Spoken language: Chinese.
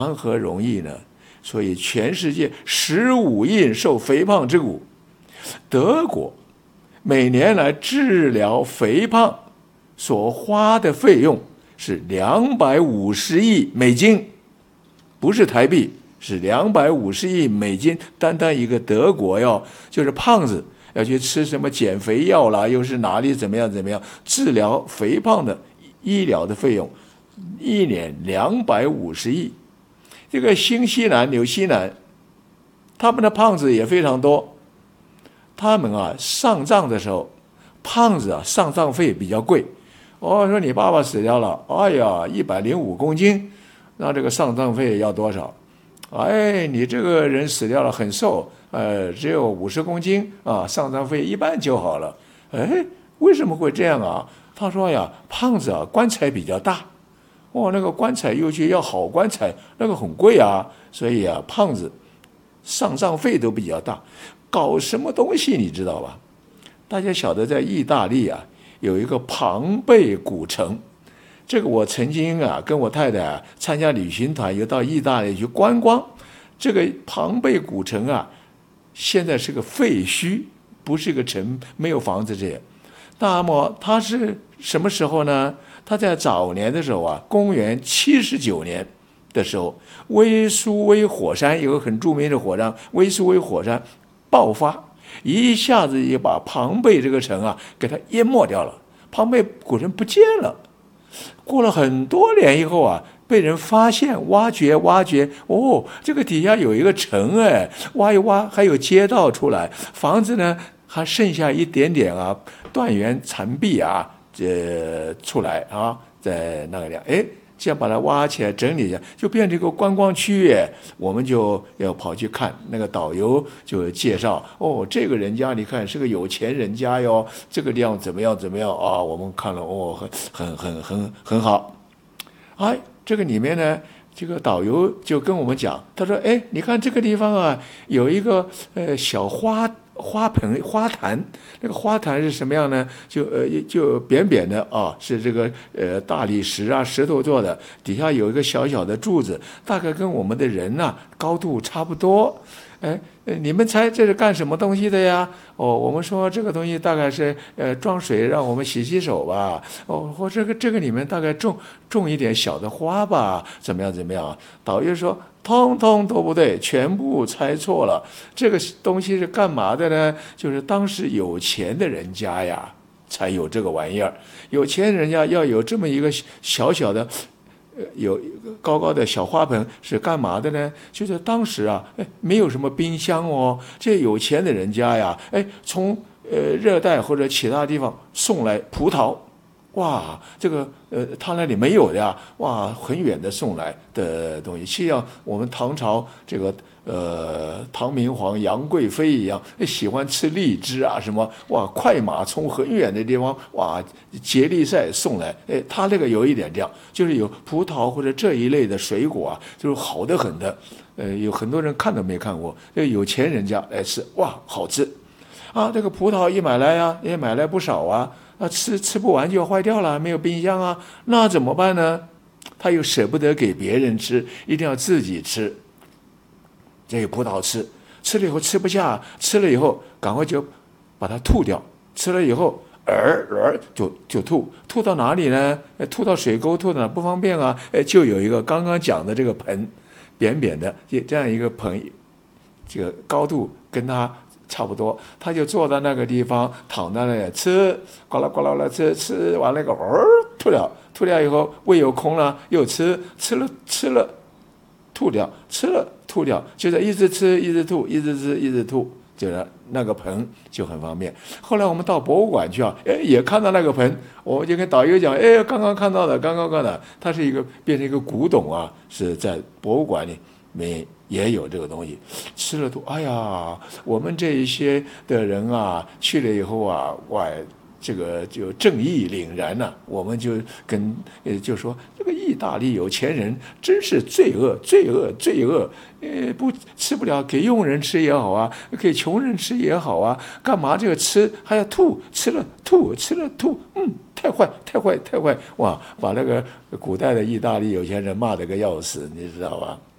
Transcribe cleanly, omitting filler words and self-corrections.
何容易呢？所以全世界15亿人受肥胖之苦。德国每年来治疗肥胖所花的费用是250亿美金，不是台币，是250亿美金。单单一个德国就是胖子要去吃什么减肥药啦，又是哪里怎么样怎么样，治疗肥胖的医疗的费用，一年250亿。这个新西兰、纽西兰，他们的胖子也非常多。他们上葬的时候，胖子上葬费比较贵。说你爸爸死掉了，哎呀，105公斤，那这个上葬费要多少？你这个人死掉了，很瘦，只有50公斤啊，上葬费一半就好了。为什么会这样啊？他说呀，胖子棺材比较大。那个棺材尤其要好棺材，那个很贵啊，所以胖子上葬费都比较大。搞什么东西你知道吧？大家晓得在意大利有一个庞贝古城，这个我曾经跟我太太参加旅行团，又到意大利去观光。这个庞贝古城现在是个废墟，不是个城，没有房子这样。那么它是什么时候呢？他在早年的时候公元79年的时候，威苏威火山有个很著名的火山，威苏威火山爆发，一下子也把庞贝这个城给它淹没掉了，庞贝古城不见了。过了很多年以后被人发现，挖掘，这个底下有一个城挖一挖，还有街道出来，房子呢还剩下一点点断垣残壁出来在那个地方，这样把它挖起来整理一下，就变成一个观光区域。我们就要跑去看，那个导游就介绍，这个人家你看是个有钱人家哟，这个地方怎么样怎么样我们看了很好。这个里面呢，这个导游就跟我们讲，他说你看这个地方有一个小花坛，那个花坛是什么样呢？就扁扁的是这个大理石石头做的，底下有一个小小的柱子，大概跟我们的人高度差不多。你们猜这是干什么东西的呀？我们说这个东西大概是装水，让我们洗洗手吧。或这个里面大概种一点小的花吧，怎么样？导游说通通都不对，全部猜错了。这个东西是干嘛的呢？就是当时有钱的人家才有这个玩意儿。有钱人家要有这么一个小小的有一个高高的小花盆，是干嘛的呢？就是当时没有什么冰箱这有钱的人家从热带或者其他地方送来葡萄，这个他那里没有的很远的送来的东西，像我们唐朝这个唐明皇杨贵妃一样，喜欢吃荔枝什么快马从很远的地方接力赛送来，他那个有一点这样，就是有葡萄或者这一类的水果就是好得很的，有很多人看都没看过，有钱人家来吃好吃这个葡萄一买来也买来不少吃不完就坏掉了，没有冰箱那怎么办呢？他又舍不得给别人吃，一定要自己吃。这个葡萄吃了以后吃不下，吃了以后赶快就把它吐掉，吃了以后就吐到哪里呢？吐到水沟，吐到哪不方便就有一个刚刚讲的这个盆，扁扁的这样一个盆，这个高度跟它差不多，他就坐在那个地方，躺在那里吃，呱啦呱啦啦吃完了吐掉以后胃又空了，又吃了吐掉，吃了吐掉，就是一直吃一直吐，一直吃一直吐，就是那个盆就很方便。后来我们到博物馆去也看到那个盆，我们就跟导游讲，刚刚看到的，它是变成一个古董是在博物馆里面也有这个东西，吃了吐。我们这一些的人去了以后这个就正义凛然我们就就说这个意大利有钱人真是罪恶，不吃不了，给佣人吃也好给穷人吃也好干嘛这个吃还要吐，吃了吐，太坏，把那个古代的意大利有钱人骂得个要死，你知道吧？